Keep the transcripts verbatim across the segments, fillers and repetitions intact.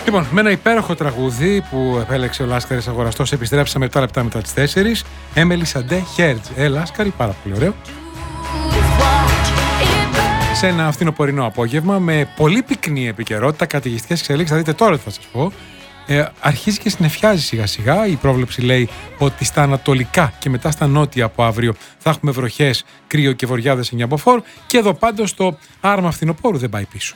Λοιπόν, με ένα υπέροχο τραγούδι που επέλεξε ο Λάσκαρης Αγοραστός, επιστρέψαμε επτά λεπτά μετά τις τέσσερις. Έμελι Σαντέ Χέρτζ. Ε, Λάσκαρη, πάρα πολύ ωραίο. Σε ένα φθινοπορεινό απόγευμα με πολύ πυκνή επικαιρότητα, καταιγιστικές εξελίξεις, θα δείτε τώρα τι θα σας πω. Ε, αρχίζει και συννεφιάζει σιγά σιγά. Η πρόβλεψη λέει ότι στα ανατολικά και μετά στα νότια από αύριο θα έχουμε βροχές, κρύο και βοριάδες εννιά μποφόρ. Και εδώ πάντως το άρμα φθινοπόρου δεν πάει πίσω.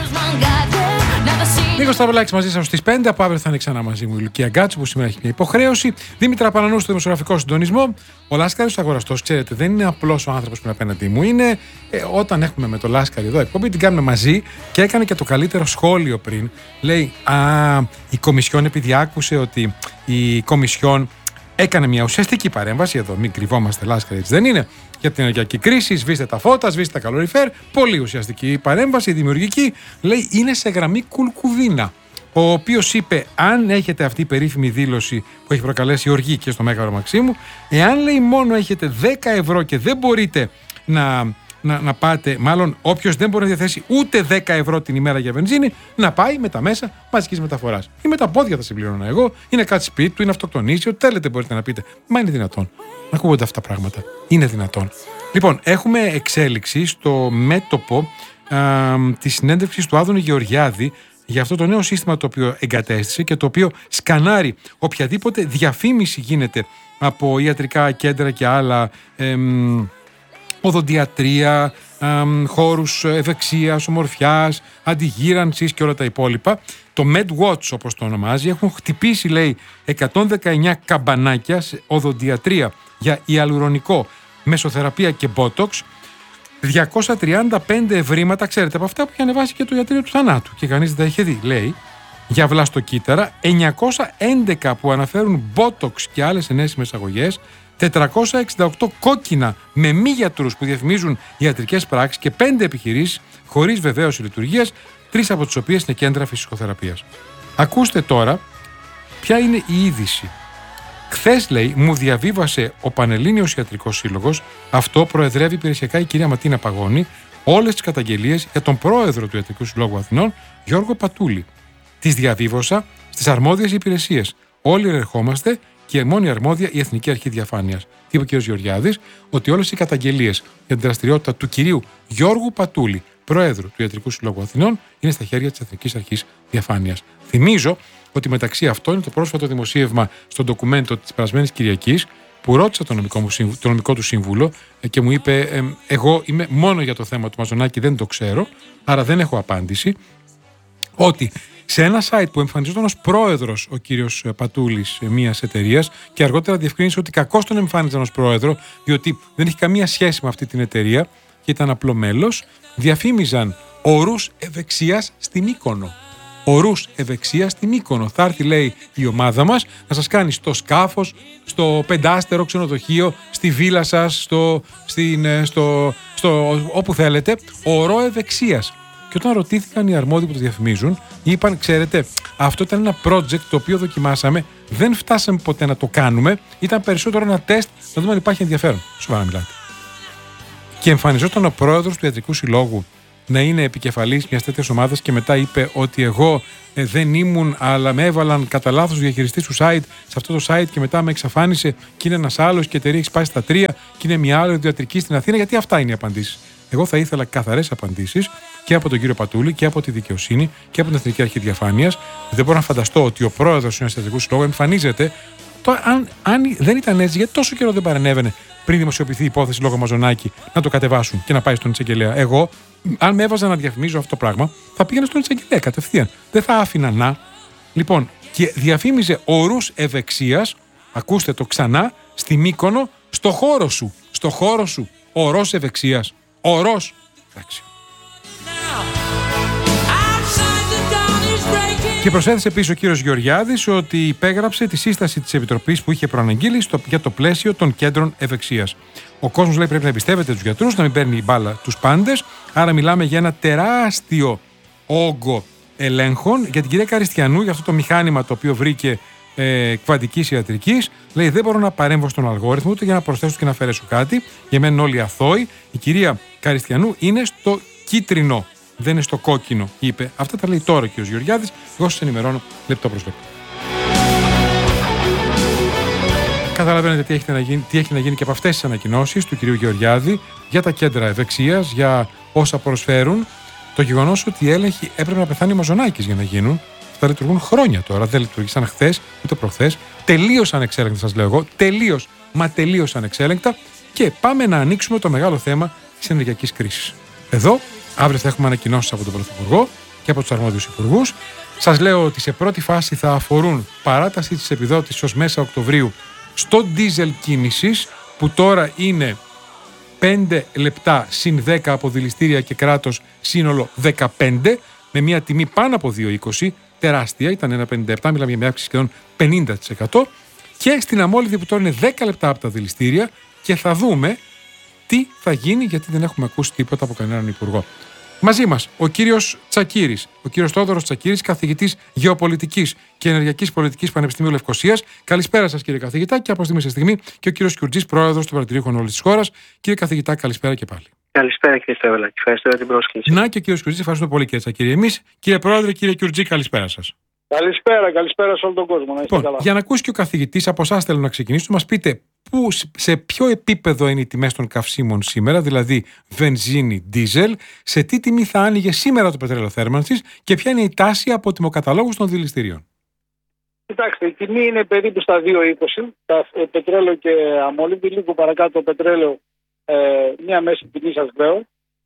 Νίκος Σταυρλάκης μαζί σας στις πέντε. Από αύριο θα είναι ξανά μαζί μου η Λουκία Γκάτσου που σήμερα έχει μια υποχρέωση. Δήμητρα Πανανού στο δημοσιογραφικό συντονισμό. Ο Λάσκαρης Αγοραστός, ξέρετε, δεν είναι απλός ο άνθρωπος που είναι απέναντί μου. Είναι ε, όταν έχουμε με το Λάσκαρη εδώ εκπομπή, την κάνουμε μαζί και έκανε και το καλύτερο σχόλιο πριν. Λέει, α, η Κομισιόν, επειδή άκουσε ότι η Κομισιόν έκανε μια ουσιαστική παρέμβαση. Εδώ, μην κρυβόμαστε, Λάσκαρη, έτσι δεν είναι. Για την ενεργειακή κρίση, σβήστε τα φώτα, σβήστε τα καλοριφέρ. Πολύ ουσιαστική παρέμβαση, δημιουργική. Λέει, είναι σε γραμμή Κουλκουδίνα. Ο οποίος είπε, αν έχετε αυτή η περίφημη δήλωση που έχει προκαλέσει οργή και στο Μέγαρο Μαξίμου, εάν λέει μόνο έχετε δέκα ευρώ και δεν μπορείτε να, να, να πάτε, μάλλον όποιος δεν μπορεί να διαθέσει ούτε δέκα ευρώ την ημέρα για βενζίνη, να πάει με τα μέσα μαζικής μεταφοράς. Ή με τα πόδια θα συμπληρώνω εγώ, είναι κάτι σπίτι του, είναι αυτοκτονήσει, ό,τι θέλετε μπορείτε να πείτε. Μα είναι δυνατόν να ακούγονται αυτά τα πράγματα? Είναι δυνατόν? Λοιπόν, έχουμε εξέλιξη στο μέτωπο της συνέντευξης του Άδωνη Γεωργιάδη για αυτό το νέο σύστημα το οποίο εγκατέστησε και το οποίο σκανάρει οποιαδήποτε διαφήμιση γίνεται από ιατρικά κέντρα και άλλα, εμ, οδοντιατρία, εμ, χώρους ευεξίας, ομορφιάς, αντιγύρανσης και όλα τα υπόλοιπα. Το MedWatch, όπως το ονομάζει, έχουν χτυπήσει, λέει, εκατόν δεκαεννιά καμπανάκια σε οδοντιατρία για ιαλουρονικό, μεσοθεραπεία και Botox, διακόσια τριάντα πέντε ευρήματα, ξέρετε, από αυτά που είχε ανεβάσει και το ιατρείο του θανάτου και κανείς δεν τα είχε δει, λέει, για βλαστοκύτταρα, εννιακόσια έντεκα που αναφέρουν Botox και άλλες ενέσιμες αγωγές, τετρακόσια εξήντα οκτώ κόκκινα με μη γιατρούς που διαφημίζουν ιατρικές πράξεις και πέντε επιχειρήσεις χωρίς βεβαίωση λειτουργίας, τρεις από τις οποίες είναι κέντρα φυσικοθεραπείας. Ακούστε τώρα ποια είναι η είδηση. Χθες, λέει, μου διαβίβασε ο Πανελλήνιος Ιατρικός Σύλλογος, αυτό προεδρεύει υπηρεσιακά η κυρία Ματίνα Παγώνη, όλες τις καταγγελίες για τον πρόεδρο του Ιατρικού Συλλόγου Αθηνών, Γιώργο Πατούλη. Τις διαβίβασα στις αρμόδιες υπηρεσίες. Όλοι ερχόμαστε και μόνη αρμόδια η Εθνική Αρχή Διαφάνειας. Τι είπε ο κ. Γεωργιάδης? Ότι όλες οι καταγγελίες για την δραστηριότητα του κυρίου Γιώργου Πατούλη, Προέδρου του Ιατρικού Συλλόγου Αθηνών, είναι στα χέρια της Εθνικής Αρχής Διαφάνειας. Θυμίζω ότι μεταξύ αυτών είναι το πρόσφατο δημοσίευμα στο ντοκουμέντο της περασμένης Κυριακής που ρώτησα τον νομικό, μου, το νομικό του σύμβουλο και μου είπε ε, εγώ είμαι μόνο για το θέμα του Μαζονάκη, δεν το ξέρω, άρα δεν έχω απάντηση, ότι σε ένα site που εμφανιζόταν ως πρόεδρος ο κύριος Πατούλης μιας εταιρείας και αργότερα διευκρίνησε ότι κακώς τον εμφάνιζαν ως πρόεδρο, διότι δεν έχει καμία σχέση με αυτή την εταιρεία και ήταν απλό μέλος, διαφήμιζαν ορούς ευεξίας στην Μύκονο. Ορούς ευεξίας στην Μύκονο. Θα έρθει, λέει, η ομάδα μας να σας κάνει στο σκάφος, στο πεντάστερο ξενοδοχείο, στη βίλα σας, στο, στην, στο, στο, όπου θέλετε, ορό ευεξίας. Και όταν ρωτήθηκαν οι αρμόδιοι που το διαφημίζουν, είπαν, ξέρετε, αυτό ήταν ένα project το οποίο δοκιμάσαμε, δεν φτάσαμε ποτέ να το κάνουμε, ήταν περισσότερο ένα τεστ να δούμε αν υπάρχει ενδιαφέρον. Σοβαρά μιλάτε. Και εμφανιζόταν ο πρόεδρος του Ιατρικού Συλλόγου να είναι επικεφαλής μιας τέτοιας ομάδας και μετά είπε ότι εγώ ε, δεν ήμουν, αλλά με έβαλαν κατά λάθος διαχειριστής του site σε αυτό το site και μετά με εξαφάνισε και είναι ένας άλλος και η εταιρεία έχει σπάσει στα τρία και είναι μια άλλη ιατρική στην Αθήνα. Γιατί αυτά είναι οι απαντήσεις. Εγώ θα ήθελα καθαρές απαντήσεις και από τον κύριο Πατούλη και από τη δικαιοσύνη και από την Εθνική Αρχή Διαφάνειας. Δεν μπορώ να φανταστώ ότι ο πρόεδρος του Ιατρικού Συλλόγου εμφανίζεται. Τώρα, αν, αν δεν ήταν έτσι, γιατί τόσο καιρό δεν παρενέβαινε πριν δημοσιοποιηθεί η υπόθεση λόγω Μαζονάκη να το κατεβάσουν και να πάει στον εισαγγελέα? Εγώ, αν με έβαζα να διαφημίζω αυτό το πράγμα, θα πήγαινα στον εισαγγελέα κατευθείαν. Δεν θα άφηνα να. Λοιπόν, και διαφήμιζε ορούς ευεξίας, ακούστε το ξανά, στη Μύκονο, στο χώρο σου. Στο χώρο σου. Ορός ευεξίας. Ορός. Εντάξει. Και προσέθεσε επίσης ο κύριος Γεωργιάδης ότι υπέγραψε τη σύσταση της Επιτροπής που είχε προαναγγείλει στο, για το πλαίσιο των κέντρων ευεξίας. Ο κόσμος, λέει, πρέπει να εμπιστεύεται τους γιατρούς, να μην παίρνει η μπάλα τους πάντες. Άρα μιλάμε για ένα τεράστιο όγκο ελέγχων. Για την κυρία Καριστιανού, για αυτό το μηχάνημα το οποίο βρήκε ε, κβαντικής ιατρικής, λέει, δεν μπορώ να παρέμβω στον αλγόριθμο ούτε για να προσθέσω και να αφαιρέσω κάτι. Για μένα είναι όλοι αθώοι. Η κυρία Καριστιανού είναι στο κίτρινο. δεν είναι στο κόκκινο, είπε. Αυτά τα λέει τώρα ο κ. Γεωργιάδης. Εγώ σας ενημερώνω λεπτό προς λεπτό. Καταλαβαίνετε τι έχει να γίνει, τι έχει να γίνει και από αυτές τις ανακοινώσεις του κ. Γεωργιάδη για τα κέντρα ευεξίας, για όσα προσφέρουν. Το γεγονός ότι οι έλεγχοι έπρεπε να πεθάνει ο Μαζονάκης για να γίνουν. Αυτά λειτουργούν χρόνια τώρα. Δεν λειτουργήσαν χθες ούτε προχθές. Τελείως ανεξέλεγκτα, σας λέω εγώ. Τελείως, μα τελείως ανεξέλεγκτα. Και πάμε να ανοίξουμε το μεγάλο θέμα της ενεργειακής κρίσης. Εδώ, αύριο θα έχουμε ανακοινώσεις από τον Πρωθυπουργό και από τους αρμόδιους υπουργούς. Σας λέω ότι σε πρώτη φάση θα αφορούν παράταση της επιδότησης ως μέσα Οκτωβρίου στο ντίζελ κίνησης, που τώρα είναι πέντε λεπτά συν δέκα από δηληστήρια και κράτος, σύνολο δεκαπέντε, με μια τιμή πάνω από δύο είκοσι, τεράστια, ήταν ένα πενήντα επτά, μιλάμε για μια αύξηση σχεδόν πενήντα τοις εκατό, και στην αμόλυβδη που τώρα είναι δέκα λεπτά από τα δηληστήρια, και θα δούμε τι θα γίνει, γιατί δεν έχουμε ακούσει τίποτα από κανέναν υπουργό. Μαζί μας ο κύριος Τσακίρης, ο κύριος Θόδωρος Τσακίρης, καθηγητής Γεωπολιτικής και Ενεργειακής Πολιτικής Πανεπιστημίου Λευκωσίας. Καλησπέρα σας, κύριε καθηγητά, και από στιγμή σε στιγμή και ο κύριος Κιουρτζής, πρόεδρος του Παρατηρήχων όλης της χώρας. Κύριε καθηγητά, καλησπέρα και πάλι. Καλησπέρα, κύριε Στρέβελα. Ευχαριστώ για την πρόσκληση. Να, και ο κύριος Κιουρτζής, ευχαριστούμε πολύ, κύριε Τσακίρη. Εμείς, κύριε πρόεδρε, κύριε Κιουρτζή, καλησπέρα σας. Καλησπέρα, καλησπέρα σε όλο τον κόσμο. Να είστε λοιπόν, καλά. Για να ακούσει και ο καθηγητής, από εσάς θέλω να ξεκινήσουμε, μας πείτε πού, σε ποιο επίπεδο είναι οι τιμές των καυσίμων σήμερα, δηλαδή βενζίνη, ντίζελ, σε τι τιμή θα άνοιγε σήμερα το πετρέλαιο θέρμανσης και ποια είναι η τάση από τιμοκαταλόγους των δηληστηρίων. Κοιτάξτε, η τιμή είναι περίπου στα δύο είκοσι, τα ε, πετρέλαιο και αμόλυβδη, λίγο παρακάτω το πετρέλαιο, ε, μια μέση τιμή σας λέω.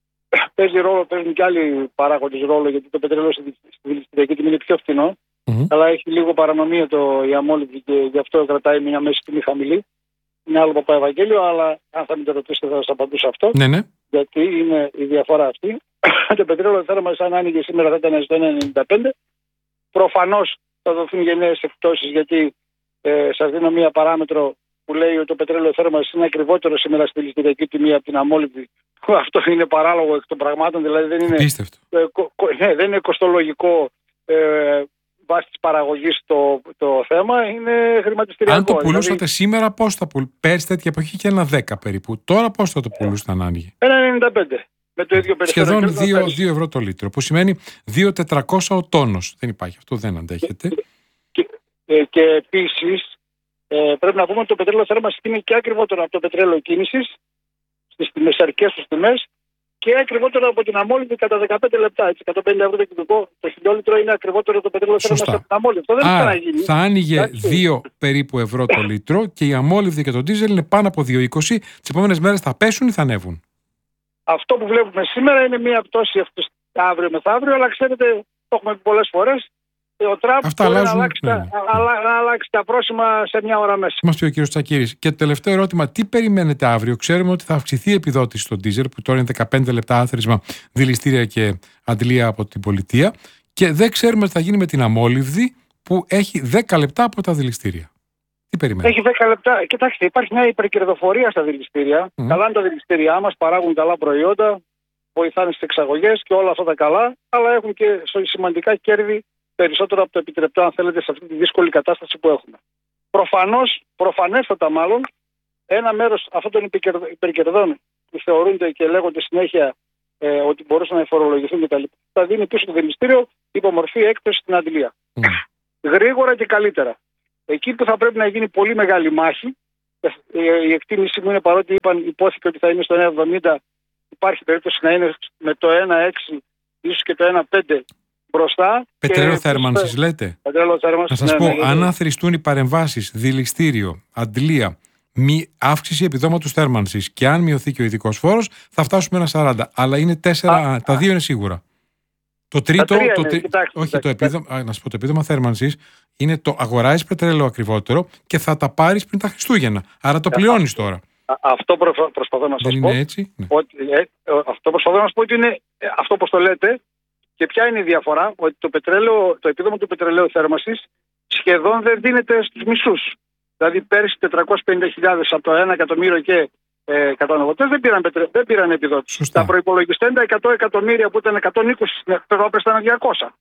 Παίζει ρόλο, παίζουν και άλλοι παράγοντες ρόλο, γιατί το πετρέλαιο στη δηληστηριακή τιμή είναι πιο φθηνό. Mm-hmm. Αλλά έχει λίγο παρανομία το η αμόλυβδη και γι' αυτό κρατάει μια μέση τιμή χαμηλή. Είναι άλλο Παπά Ευαγγέλιο, αλλά αν θα με το ρωτήσετε θα σας απαντήσω αυτό. Ναι, ναι. Γιατί είναι η διαφορά αυτή. Το πετρέλαιο θέρμανσης, αν άνοιγε σήμερα, θα ήταν στο ένα ενενήντα πέντε. Προφανώς θα δοθούν γενναίες εκπτώσεις, γιατί ε, σας δίνω μία παράμετρο που λέει ότι το πετρέλαιο θέρμανσης είναι ακριβότερο σήμερα στη δηληστηριακή τιμή από την αμόλυβδη. Αυτό είναι παράλογο εκ των πραγμάτων, δηλαδή δεν είναι, ε, κο, κο, ναι, δεν είναι κοστολογικό ε, βάσει της παραγωγής το, το θέμα, είναι χρηματιστηριακό. Αν το πουλούσατε δηλαδή, σήμερα, πώς θα πουλούσατε? Πέρσι τέτοια εποχή και ένα δέκα περίπου. Τώρα πώς θα το πουλούσατε αν άνοιγε? ένα ενενήντα πέντε. Με το ίδιο σχεδόν δύο ευρώ το λίτρο, που σημαίνει δύο χιλιάδες τετρακόσια ο τόνος. Δεν υπάρχει, αυτό δεν αντέχεται. Και, και, ε, και επίσης ε, πρέπει να πούμε ότι το πετρέλαιο θέρμανσης είναι και ακριβότερο από το πετρέλαιο κίνησης στις μεσαρικές τους τιμές και ακριβότερο από την αμόλυβδη κατά δεκαπέντε λεπτά. Έτσι, εκατόν πενήντα ευρώ το κυβικό, το χιλιόλιτρο είναι ακριβότερο το πετρέλαιο θέρμανσης από την αμόλυβδη. Αυτό δεν Άρα, θα γίνει. Θα άνοιγε δύο περίπου ευρώ το λίτρο και η αμόλυβδη και το ντίζελ είναι πάνω από δύο είκοσι. Τις επόμενες μέρες θα πέσουν ή θα ανέβουν? Αυτό που βλέπουμε σήμερα είναι μια πτώση αύριο μεθαύριο, αλλά ξέρετε, το έχουμε πει πολλές φορές. Ο Τραμπ μπορεί να αλλάξει, ναι, ναι. Τα, να αλλάξει τα πρόσημα σε μια ώρα μέσα. Μας πει ο κύριος Τσακίρης. Και το τελευταίο ερώτημα, τι περιμένετε αύριο? Ξέρουμε ότι θα αυξηθεί η επιδότηση στο ντίζελ, που τώρα είναι δεκαπέντε λεπτά άθροισμα, δηληστήρια και αντλία από την πολιτεία. Και δεν ξέρουμε τι θα γίνει με την αμόλυβδη, που έχει δέκα λεπτά από τα δηληστήρια. Τι περιμένετε? Έχει δέκα λεπτά. Κοιτάξτε, υπάρχει μια υπερκερδοφορία στα δηληστήρια. Mm. Καλά είναι τα δηληστήριά μας, παράγουν καλά προϊόντα, βοηθάνε στις εξαγωγές και όλα αυτά τα καλά, αλλά έχουν και σημαντικά κέρδη, περισσότερο από το επιτρεπτό, αν θέλετε, σε αυτή τη δύσκολη κατάσταση που έχουμε. Προφανώς, προφανέστατα μάλλον, ένα μέρος αυτών των υπερκερδών που θεωρούνται και λέγονται συνέχεια ε, ότι μπορούσαν να φορολογηθούν κτλ., θα δίνει πίσω το δηληστήριο υπό μορφή έκπτωση στην αντιλία. Mm. Γρήγορα και καλύτερα. Εκεί που θα πρέπει να γίνει πολύ μεγάλη μάχη, η εκτίμηση μου είναι, παρότι είπαν, υπόθηκε ότι θα είναι στο ένα εβδομήντα, υπάρχει περίπτωση να είναι με το ένα έξι, ίσως και το ένα πέντε μπροστά. Πετρέλαιο θέρμανσης λέτε? Πετρέλαιο θέρμανσης. Να σας ναι, πω, ναι, αν αθροιστούν οι παρεμβάσεις, δηληστήριο, αντλία, μη αύξηση επιδόματος θέρμανσης και αν μειωθεί και ο ειδικός φόρος, θα φτάσουμε ένα σαράντα. Αλλά είναι τέσσερα, α, τα δύο είναι σίγουρα. Το τρίτο, είναι, το, κοιτάξτε, όχι, κοιτάξτε. το επίδομα, να σου πω, το επίδομα θέρμανσης είναι το αγοράζεις πετρέλαιο ακριβότερο και θα τα πάρεις πριν τα Χριστούγεννα. Άρα το πληρώνεις τώρα. Α, αυτό προ, προσπαθώ να σας Δεν πω. Είναι έτσι, ναι. Ότι, ε, αυτό προσπαθώ να σας πω ότι είναι ε, αυτό όπως το λέτε. Και ποια είναι η διαφορά? Ότι το, πετρέλαιο, το επίδομα του πετρελαίου θέρμανσης σχεδόν δεν δίνεται στους μισούς. Δηλαδή πέρυσι τετρακόσιες πενήντα χιλιάδες από το ένα εκατομμύριο και ε, καταναλωτές δεν πήραν, πετρε... δεν πήραν επιδότηση. Τα προϋπολογιστέντα εκατό εκατομμύρια που ήταν εκατόν είκοσι, πρέπει να πέσανε διακόσια.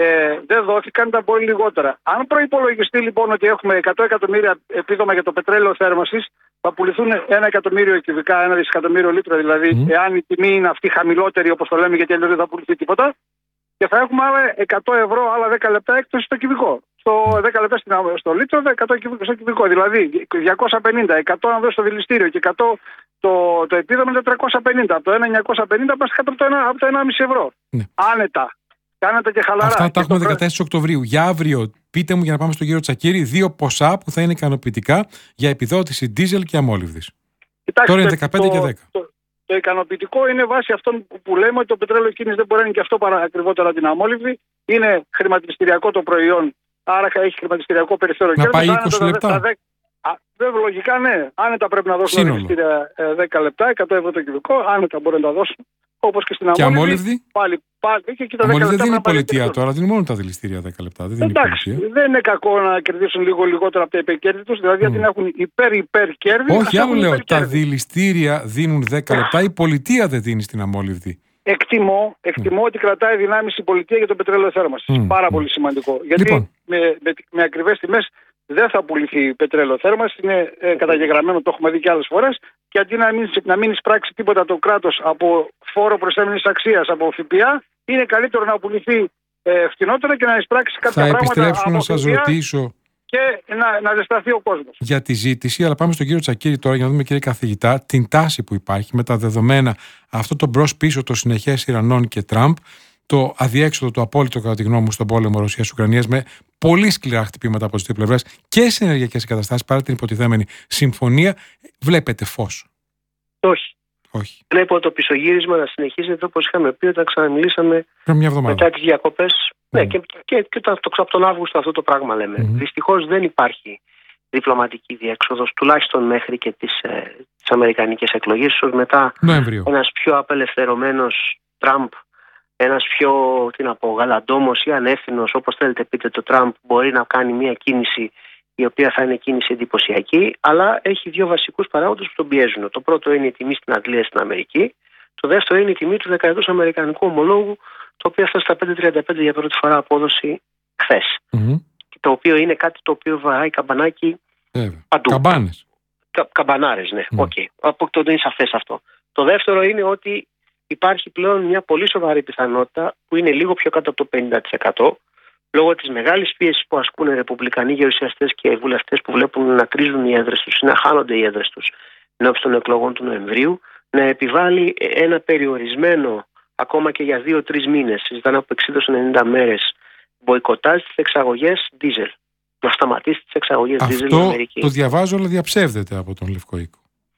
ε, δεν δόθηκαν, ήταν πολύ λιγότερα. Αν προϋπολογιστεί λοιπόν ότι έχουμε εκατό εκατομμύρια επίδομα για το πετρέλαιο θέρμανσης, θα πουληθούν ένα εκατομμύριο κυβικά, ένα δισεκατομμύριο λίτρα δηλαδή, mm. εάν η τιμή είναι αυτή χαμηλότερη, όπως το λέμε, γιατί αλλιώς δεν θα πουληθεί τίποτα. Και θα έχουμε άλλα εκατό ευρώ, άλλα δέκα λεπτά έκπτωση στο κυβικό. Στο δέκα λεπτά στο λίτρο, εκατό στο κυβικό. Δηλαδή διακόσια πενήντα, εκατό αν δώσει στο δηληστήριο και εκατό το, το επίδομα είναι τριακόσια πενήντα. Από το ένα εννιακόσια πενήντα πας κάτω από το ένα κόμμα πέντε ευρώ. Ναι. Άνετα. Κάνετε και χαλαρά. Αυτά τα έχουμε το... δεκατέσσερις Οκτωβρίου. Για αύριο, πείτε μου για να πάμε στον κύριο Τσακίρη, δύο ποσά που θα είναι ικανοποιητικά για επιδότηση ντίζελ και αμόλυβδης. Κοιτάξτε, τώρα είναι δεκαπέντε το, και δέκα. Το, το ικανοποιητικό είναι βάσει αυτών που, που λέμε ότι το πετρέλαιο κίνηση δεν μπορεί να είναι και αυτό παρά, ακριβότερα την αμόλυβδη. Είναι χρηματιστηριακό το προϊόν, άρα έχει χρηματιστηριακό περιθώριο. Να πάει είκοσι λεπτά. Βέβαια, λογικά ναι. Άνετα πρέπει να δώσουν δηληστήρια δέκα λεπτά, εκατό ευρώ το κυβικό. Άνετα μπορεί να τα δώσουν. Όπως και στην αμόλυβδη. Πάλι, πάλι. Και εκεί τα αμόλυβδη δεν είναι πολιτεία τώρα, δίνουν μόνο τα δηληστήρια δέκα λεπτά. Δεν εντάξει, δεν είναι κακό να κερδίσουν λίγο λιγότερα από τα υπερκέρδη τους, δηλαδή mm. αν έχουν υπέρ-υπέρ κέρδη. Όχι, άλλο λέω. Τα δηληστήρια δίνουν δέκα λεπτά, η πολιτεία δεν δίνει στην αμόλυβδη. Εκτιμώ, εκτιμώ mm. ότι κρατάει δυνάμεις η πολιτεία για το πετρέλαιο θέρμανσης. Mm. Πάρα mm. πολύ σημαντικό. Γιατί λοιπόν. με, με, με ακριβές τιμές δεν θα πουληθεί πετρέλαιο θέρμανσης. Είναι ε, καταγεγραμμένο, το έχουμε δει και άλλες φορές. Και αντί να μην, να μην εισπράξει τίποτα το κράτος από φόρο προσθέμενης αξίας, από ΦΠΑ, είναι καλύτερο να πουληθεί ε, φτηνότερα και να εισπράξει κάποια θα πράγματα. Θα επιστρέψω να σας ρωτήσω. Και να, να ζεσταθεί ο κόσμος. Για τη ζήτηση, αλλά πάμε στον κύριο Τσακίρη τώρα για να δούμε, κύριε καθηγητά, την τάση που υπάρχει με τα δεδομένα, αυτό το μπρος-πίσω, το συνεχές Ιρανών και Τραμπ, το αδιέξοδο, το απόλυτο κατά τη γνώμη μου στον πόλεμο Ρωσίας-Ουκρανίας, με πολύ σκληρά χτυπήματα από τις δύο πλευρές και σε ενεργειακές εγκαταστάσεις παρά την υποτιθέμενη συμφωνία. Βλέπετε φως? Όχι. Όχι. Βλέπω το πισωγύρισμα να συνεχίζεται όπως είχαμε πει όταν ξαναμιλήσαμε μετά τις διακοπές. Mm. Ναι, και, και, και το, το, από τον Αύγουστο αυτό το πράγμα λέμε. Mm. Δυστυχώς δεν υπάρχει διπλωματική διέξοδος, τουλάχιστον μέχρι και τις, ε, τις αμερικανικές εκλογές. Ίσως μετά Νοέμβριο. Ένας πιο απελευθερωμένος Τραμπ, ένας πιο, τι να πω, γαλαντόμος ή ανεύθυνος, όπως θέλετε πείτε, το Τραμπ μπορεί να κάνει μια κίνηση η οποία θα είναι κίνηση εντυπωσιακή, αλλά έχει δύο βασικούς παράγοντες που τον πιέζουν. Το πρώτο είναι η τιμή στην Αγγλία, στην Αμερική. Το δεύτερο είναι η τιμή του δεκαετούς αμερικανικού ομολόγου, το οποίο έφτασε στα πέντε τριάντα πέντε για πρώτη φορά απόδοση χθες. Mm-hmm. Το οποίο είναι κάτι το οποίο βαράει καμπανάκι ε, παντού. Καμπάνες. Κα, καμπανάρες, ναι. Mm. Okay. Από το είναι σαφές αυτό. Το δεύτερο είναι ότι υπάρχει πλέον μια πολύ σοβαρή πιθανότητα που είναι λίγο πιο κάτω από το πενήντα τοις εκατό λόγω της μεγάλης πίεσης που ασκούν οι ρεπουμπλικανοί γερουσιαστές και οι βουλευτές που βλέπουν να τρίζουν οι έδρες τους ή να χάνονται οι έδρες τους ενώπιση των εκλογών του Νοεμβρίου, να επιβάλλει ένα περιορισμένο ακόμα και για δύο τρεις μήνες, συζητάνε από εξήντα έως ενενήντα μέρες, μποϊκοτάζ στις εξαγωγές δίζελ. Να σταματήσει τις εξαγωγές δίζελ στην Αμερική. Αυτό το διαβάζω, αλλά διαψεύδεται από τον Λευκό Οίκο.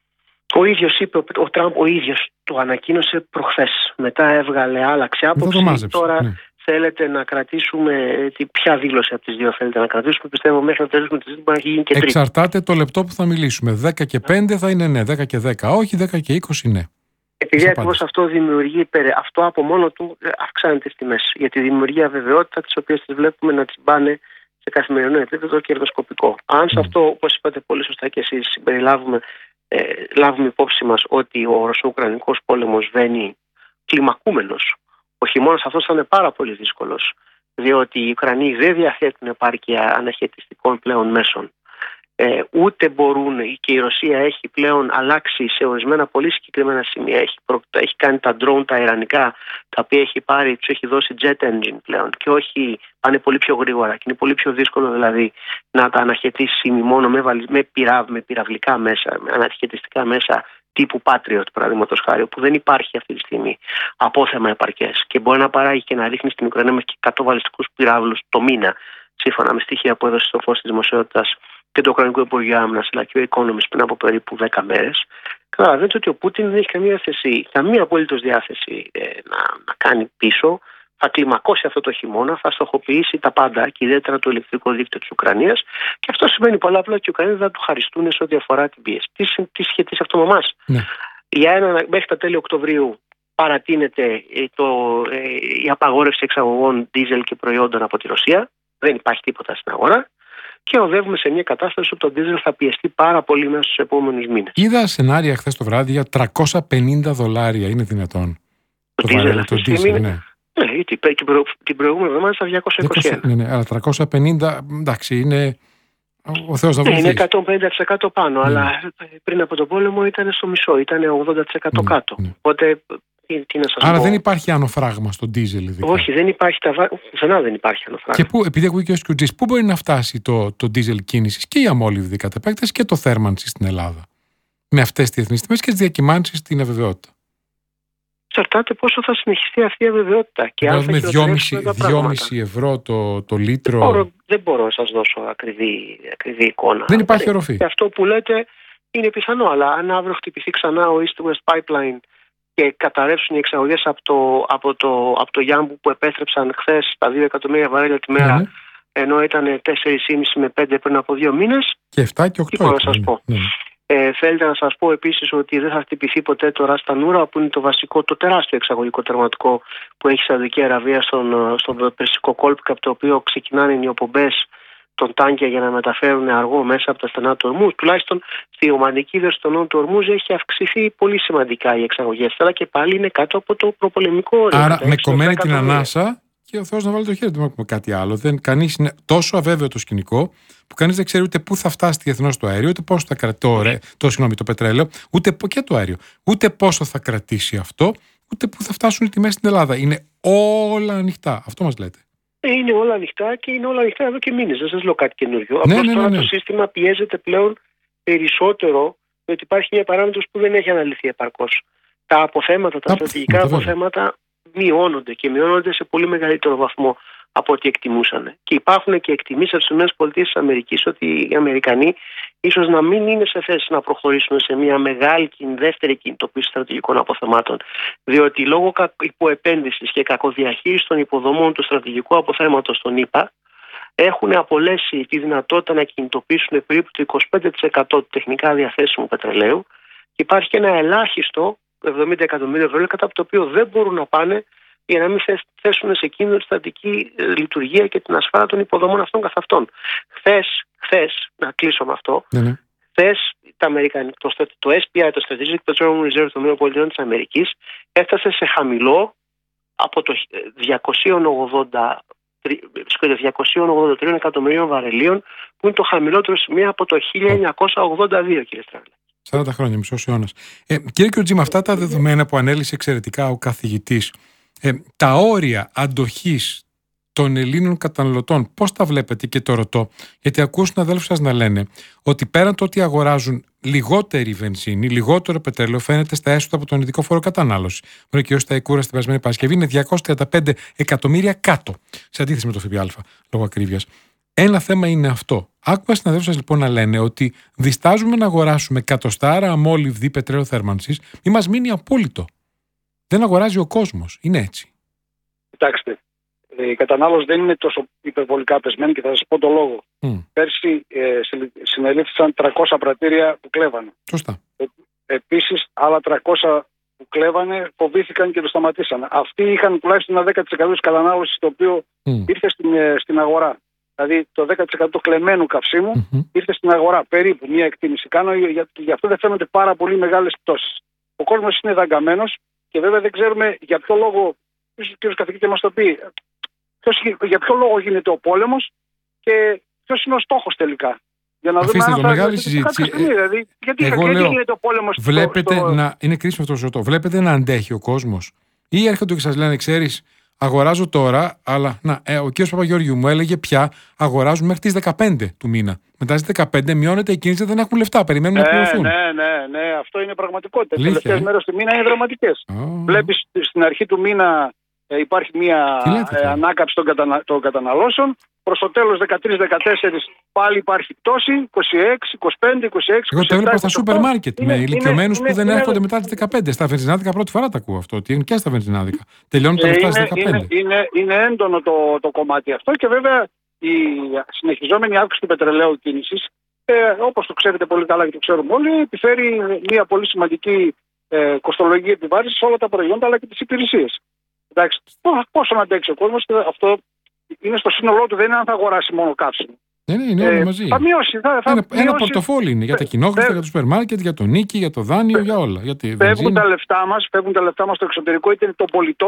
Ο ίδιος είπε, ο Τραμπ ο ίδιος το ανακοίνωσε προχθές. Μετά έβγαλε, άλλαξε άποψη. Τώρα ναι. Θέλετε να κρατήσουμε. Τι, ποια δήλωση από τις δύο θέλετε να κρατήσουμε? Πιστεύω μέχρι να τελειώσουμε τη συζήτηση μπορεί να γίνει και τρίτη. Εξαρτάται το λεπτό που θα μιλήσουμε. δέκα και πέντε θα είναι ναι, δέκα και δέκα όχι, δέκα και είκοσι ναι. Επειδή ακριβώς αυτό δημιουργεί, αυτό από μόνο του αυξάνει τις τιμές. Γιατί δημιουργεί αβεβαιότητα, τις οποίες τις βλέπουμε να τσιμπάνε σε καθημερινό επίπεδο κερδοσκοπικό. Αν σε αυτό, όπως είπατε πολύ σωστά και εσείς, συμπεριλάβουμε, ε, λάβουμε υπόψη μας ότι ο Ρωσο-Ουκρανικός πόλεμος βαίνει κλιμακούμενος, ο χειμώνας αυτός θα είναι πάρα πολύ δύσκολος, διότι οι Ουκρανοί δεν διαθέτουν επάρκεια αναχαιτιστικών πλέον μέσων. Ε, ούτε μπορούν, και η Ρωσία έχει πλέον αλλάξει σε ορισμένα πολύ συγκεκριμένα σημεία. Έχει, προ, έχει κάνει τα drone τα ιρανικά, τα οποία έχει πάρει, τους έχει δώσει jet engine πλέον και όχι, πάνε πολύ πιο γρήγορα και είναι πολύ πιο δύσκολο δηλαδή να τα αναχαιτήσει μόνο με, με, πυρα, με πυραυλικά μέσα, με αναχαιτιστικά μέσα τύπου Patriot, παραδείγματος χάρη, που δεν υπάρχει αυτή τη στιγμή απόθεμα επαρκές και μπορεί να παράγει και να ρίχνει στην Ουκρανία μέχρι και εκατό βαλιστικούς πυράβλους το μήνα, σύμφωνα με στοιχεία που έδωσε στο φως της δημοσιότητας και το Ουκρανικό Υπουργείο Άμυνας, αλλά και ο Economist πριν από περίπου δέκα μέρες. Καταλαβαίνετε ότι ο Πούτιν δεν έχει καμία θέση, καμία απολύτως διάθεση ε, να, να κάνει πίσω. Θα κλιμακώσει αυτό το χειμώνα, θα στοχοποιήσει τα πάντα και ιδιαίτερα το ηλεκτρικό δίκτυο της Ουκρανίας. Και αυτό σημαίνει πολλά απλά και οι Ουκρανοί θα του χαριστούν σε ό,τι αφορά την πίεση. Τι, τι σχετίζει αυτό με εμάς? Ναι. Για ένα, μέχρι τα τέλη Οκτωβρίου παρατείνεται το, ε, η απαγόρευση εξαγωγών δίζελ και προϊόντων από τη Ρωσία. Δεν υπάρχει τίποτα στην αγορά. Και οδεύουμε σε μια κατάσταση που το ντίζελ θα πιεστεί πάρα πολύ μέσα στους επόμενους μήνες. Είδα σενάρια χθες το βράδυ για τριακόσια πενήντα δολάρια. Είναι δυνατόν? Το, το ντίζελ, το ντίζελ, ναι. Ναι, γιατί την προηγούμενη εβδομάδα στα διακόσια είκοσι ένα. Ναι, ναι, αλλά τριακόσια πενήντα, εντάξει, είναι. Ο Θεός να βοηθήσει. Είναι εκατόν πενήντα τοις εκατό πάνω, ναι. αλλά πριν από τον πόλεμο ήταν στο μισό, ήταν ογδόντα τοις εκατό ναι, κάτω. Ναι. Οπότε, τι, τι να σας Άρα πω. δεν υπάρχει άνω φράγμα στο ντίζελ, ειδικά. Όχι, δεν υπάρχει τα πουθενά δεν υπάρχει άνω φράγμα. Και πού, επειδή ακούει και ο Σκιουτζής, πού μπορεί να φτάσει το, το ντίζελ κίνησης και η αμόλυβδη κατ' επέκταση και το θέρμανση στην Ελλάδα, με αυτές τις διεθνείς τιμές και τις διακυμάνσεις στην αβεβαιότητα? Εξαρτάται πόσο θα συνεχιστεί αυτή η αβεβαιότητα. Και αν με δυόμισι ευρώ το, το λίτρο. Δεν μπορώ, δεν μπορώ να σας δώσω ακριβή, ακριβή εικόνα. Δεν υπάρχει οροφή. Και αυτό που λέτε είναι πιθανό, αλλά αν αύριο χτυπηθεί ξανά ο East West Pipeline και καταρρεύσουν οι εξαγωγές από το, από το, από το Γιάμπου που επέστρεψαν χθες τα δύο εκατομμύρια βαρέλια τη μέρα, ναι, ενώ ήταν τέσσερα κόμμα πέντε με πέντε πριν από δύο μήνες. Και επτά και οκτώ. Τι μπορώ να σας πω. Ναι. Ε, θέλετε να σας πω επίσης ότι δεν θα χτυπηθεί ποτέ το Ράστα Νούρα, που είναι το βασικό, το τεράστιο εξαγωγικό τερματικό που έχει η Σαουδική Αραβία στον, στον Περσικό κόλπο, από το οποίο ξεκινάνε οι οπομπές των τάγκια για να μεταφέρουν αργό μέσα από τα στενά του Ορμούζ. Τουλάχιστον στη ομαδική ύδρωση των νόμων του Ορμούζ έχει αυξηθεί πολύ σημαντικά οι εξαγωγές, αλλά και πάλι είναι κάτω από το προπολεμικό όριο. Άρα με κομμένη την ανάσα και ο Θεός να βάλει το χέρι του, δεν έχουμε κάτι άλλο. Δεν, κανείς είναι τόσο αβέβαιο το σκηνικό που κανείς δεν ξέρει ούτε πού θα φτάσει διεθνώς το αέριο, ούτε πόσο θα κρατήσει το, το, συγγνώμη, το πετρέλαιο, ούτε και το αέριο, ούτε πόσο θα κρατήσει αυτό, ούτε πού θα φτάσουν οι τιμές στην Ελλάδα. Είναι όλα ανοιχτά. Αυτό μας λέτε. Είναι όλα ανοιχτά και είναι όλα ανοιχτά εδώ και μήνες. Δεν σας λέω κάτι καινούριο. Ναι, Απλώς ναι, τώρα ναι, ναι. το σύστημα πιέζεται πλέον περισσότερο, διότι υπάρχει μια παράμετρος που δεν έχει αναλυθεί επαρκώς. Τα αποθέματα, τα στρατηγικά αποθέματα μειώνονται και μειώνονται σε πολύ μεγαλύτερο βαθμό από ό,τι εκτιμούσαν. Και υπάρχουν και εκτιμήσεις από τις ΗΠΑ ότι οι Αμερικανοί ίσως να μην είναι σε θέση να προχωρήσουν σε μια μεγάλη δεύτερη κινητοποίηση στρατηγικών αποθεμάτων. Διότι λόγω υποεπένδυσης και κακοδιαχείρισης των υποδομών του στρατηγικού αποθέματος των ΗΠΑ έχουν απολέσει τη δυνατότητα να κινητοποιήσουν περίπου το είκοσι πέντε τοις εκατό του τεχνικά διαθέσιμου πετρελαίου και υπάρχει και ένα ελάχιστο εβδομήντα εκατομμύρια ευρώ κατά από το οποίο δεν μπορούν να πάνε για να μην θέσουν σε κίνδυνο τη στατική λειτουργία και την ασφάλεια των υποδομών αυτών καθ' αυτών. Χθες, χθες, να κλείσω με αυτό, ναι. χθες το, το, το ες πι άι, το Strategic Petroleum Reserve των ΗΠΑ της Αμερικής, έφτασε σε χαμηλό από το διακόσια ογδόντα τρία εκατομμυρίων βαρελίων, που είναι το χαμηλότερο σημείο από το χίλια εννιακόσια ογδόντα δύο, κύριε Στράγλα. σαράντα χρόνια, μισός αιώνας. Ε, κύριε Κιουτζή, με αυτά τα δεδομένα που ανέλησε εξαιρετικά ο καθηγητής, ε, τα όρια αντοχής των Ελλήνων καταναλωτών, πώς τα βλέπετε? Και το ρωτώ, γιατί ακούω συναδέλφους σας να λένε ότι πέραν το ότι αγοράζουν λιγότερη βενζίνη, λιγότερο πετρέλαιο, φαίνεται στα έσοδα από τον ειδικό φόρο κατανάλωση. Μόνο και ως τα Εκούρα στην περασμένη Παρασκευή είναι διακόσια τριάντα πέντε εκατομμύρια κάτω, σε αντίθεση με το ΦΠΑ, λόγω ακρίβειας. Ένα θέμα είναι αυτό. Άκουγα συναδέλφους σας λοιπόν να λένε ότι διστάζουμε να αγοράσουμε εκατοστάρα αμόλυβδη πετρέλαιο θέρμανσης, μη μας μείνει απόλυτο. Δεν αγοράζει ο κόσμος. Είναι έτσι. Κοιτάξτε, η κατανάλωση δεν είναι τόσο υπερβολικά πεσμένη και θα σας πω το λόγο. Mm. Πέρσι ε, συνελήφθησαν τριακόσια πρατήρια που κλέβανε. Σωστά. Ε, επίσης, άλλα τριακόσια που κλέβανε φοβήθηκαν και το σταματήσανε. Αυτοί είχαν τουλάχιστον ένα δέκα τοις εκατό της κατανάλωσης το οποίο mm. ήρθε στην, ε, στην αγορά. Δηλαδή το δέκα τοις εκατό κλεμμένου καυσίμου mm-hmm. ήρθε στην αγορά. Περίπου μια εκτίμηση κάνω, γιατί γι' αυτό δεν φαίνονται πάρα πολύ μεγάλες πτώσεις. Ο κόσμος είναι δαγκαμένος και βέβαια δεν ξέρουμε για ποιο λόγο, ίσως ο κ. καθηγητής μας το πει, ποιος, για ποιο λόγο γίνεται ο πόλεμος και ποιος είναι ο στόχος τελικά. Για να Αφήστε δούμε το, αν μεγάλη συζήτηση. Στιγμή, δηλαδή, γιατί, Εγώ γιατί λέω, γίνεται ο πόλεμος βλέπετε στο... να, είναι κρίσιμο αυτό το ζωτό. Βλέπετε να αντέχει ο κόσμος, ή έρχονται και σας λένε, ξέρεις, αγοράζω τώρα, αλλά να, ε, ο κ. Παπαγεώργιου μου έλεγε πια αγοράζουν μέχρι τις δεκαπέντε του μήνα. Μετά στις δεκαπέντε μειώνεται η κίνηση, δεν έχουν λεφτά, περιμένουν ναι, να πληρωθούν. Ναι, ναι, ναι, αυτό είναι πραγματικότητα. Οι τελευταίες τελευταίες μέρες του μήνα είναι δραματικές. Oh. Βλέπεις στην αρχή του μήνα ε, υπάρχει μια ε, ανάκαμψη των, κατανα... των καταναλώσεων. Προς το τέλος δεκατρείς δεκατέσσερα πάλι υπάρχει πτώση, είκοσι έξι, είκοσι πέντε, είκοσι έξι, είκοσι επτά. Εγώ το έβλεπα στα σούπερ μάρκετ με ηλικιωμένους που δεν είναι, έρχονται μετά τις δεκαπέντε. Στα βενζινάδικα πρώτη φορά τα ακούω αυτό, ότι είναι και στα βενζινάδικα. Τελειώνουν τα λεφτά στις δεκαπέντε. Είναι, είναι, είναι έντονο το, το κομμάτι αυτό και βέβαια η συνεχιζόμενη αύξηση του πετρελαίου κίνησης, ε, όπως το ξέρετε πολύ καλά και το ξέρουμε όλοι, επιφέρει μια πολύ σημαντική ε, κοστολογική επιβάρυνση σε όλα τα προϊόντα αλλά και τις υπηρεσίες. Εντάξει, πόσο να αντέξει ο κόσμος, αυτό είναι στο σύνολό του, δεν είναι αν θα αγοράσει μόνο καύσιμο. Ναι, ναι, είναι όλα ε, μαζί. Θα μειώσει. Θα, θα ένα, μειώσει. Ένα πορτοφόλι είναι για τα κοινόχρηστα, για το σούπερ μάρκετ, για το νίκη, για το δάνειο, για όλα. Για τη φεύγουν, τα λεφτά μας, φεύγουν τα λεφτά μας στο εξωτερικό, είτε είναι των πολιτών,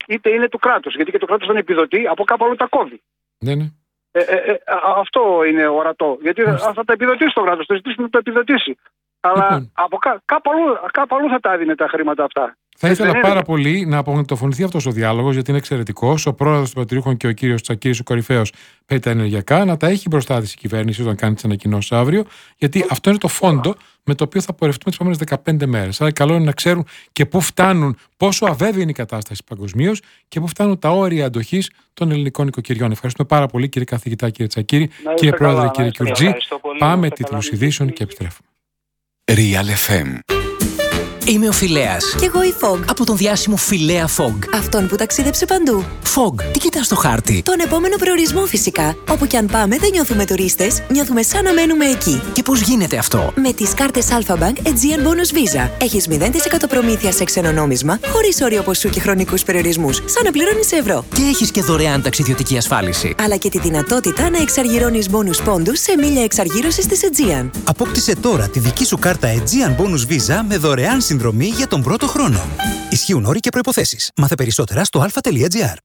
είτε είναι του κράτους. Γιατί και το κράτος δεν επιδοτεί, από κάπου αλλού τα κόβει. Ναι, ναι. Ε, ε, ε, αυτό είναι ορατό. Γιατί Μάλιστα. θα τα επιδοτήσει το κράτος, το ζητήσει να το επιδοτήσει. Αλλά λοιπόν. από κά, κάπου, αλλού, κάπου αλλού θα τα έδινε τα χρήματα αυτά. Θα ήθελα πάρα είναι. πολύ να απογοητευτεί αυτός ο διάλογος, γιατί είναι εξαιρετικός. Ο πρόεδρος των Πατριούχων και ο κύριος Τσακίρης, ο κορυφαίος, παίρνει τα ενεργειακά, να τα έχει μπροστά της η κυβέρνηση όταν κάνει τις ανακοινώσεις αύριο, γιατί αυτό είναι το φόντο με το οποίο θα πορευτούμε τις επόμενες δεκαπέντε μέρες. Άρα, καλό είναι να ξέρουν και πού φτάνουν, πόσο αβέβαιη είναι η κατάσταση παγκοσμίως και πού φτάνουν τα όρια αντοχής των ελληνικών οικοκυριών. Ευχαριστούμε πάρα πολύ, κύριε καθηγητά, κύριε Τσακίρη, κύριε πρόεδρε, καλά, κύριε Κιουρτζή. Πάμε τίτλους ειδήσεων και επιστρέφουμε. Real εφ εμ. Είμαι ο Φιλέας. Κι εγώ η Fog. Από τον διάσημο Φιλέα Fog. Αυτόν που ταξίδεψε παντού. Fog, τι κοιτάς στο χάρτη? Τον επόμενο προορισμό φυσικά. Όπου κι αν πάμε δεν νιώθουμε τουρίστες, νιώθουμε σαν να μένουμε εκεί. Και πώς γίνεται αυτό? Με τις κάρτες Alpha Bank Aegean Bonus Visa. Έχεις μηδέν τοις εκατό προμήθεια σε ξένο νόμισμα, χωρίς όριο ποσού και χρονικούς περιορισμούς, σαν να πληρώνεις ευρώ. Και έχεις και δωρεάν ταξιδιωτική ασφάλιση. Αλλά και τη δυνατότητα να εξαργυρώνεις bonus πόντους σε μίλια εξαργύρωσης της Aegean. Απόκτησε τώρα τη δική σου κάρτα Aegean Bonus Visa με δωρεάν συνδρομή για τον πρώτο χρόνο. Ισχύουν όροι και προϋποθέσεις. Μάθε περισσότερα στο αλφα τελεία τζι άρ.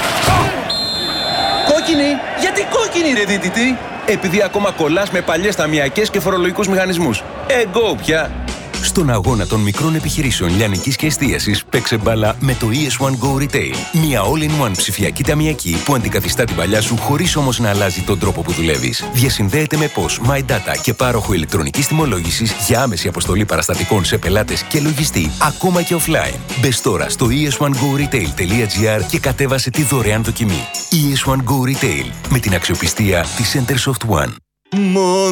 Κόκκινη! Γιατί κόκκινη, ρε δίτητη? Επειδή ακόμα κολλάς με παλιές ταμιακές και φορολογικούς μηχανισμούς. Εγκό πια! Στον αγώνα των μικρών επιχειρήσεων λιανικής και εστίασης, παίξε μπάλα με το ι ες one Go Retail. Μια all-in-one ψηφιακή ταμιακή που αντικαθιστά την παλιά σου χωρίς όμως να αλλάζει τον τρόπο που δουλεύεις. Διασυνδέεται με P O S, MyData και πάροχο ηλεκτρονικής τιμολόγησης για άμεση αποστολή παραστατικών σε πελάτες και λογιστή, ακόμα και offline. Μπες τώρα στο ι ες one go retail τελεία τζι άρ και κατέβασε τη δωρεάν δοκιμή. ι ες one Go Retail, με την αξιοπιστία της Centersoft One.